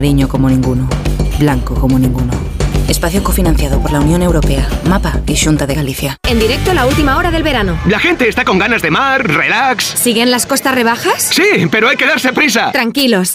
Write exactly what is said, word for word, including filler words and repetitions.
Cariño como ninguno, blanco como ninguno. Espacio cofinanciado por la Unión Europea, MAPA y Xunta de Galicia. En directo la última hora del verano. La gente está con ganas de mar, relax. ¿Siguen las costas rebajas? Sí, pero hay que darse prisa. Tranquilos,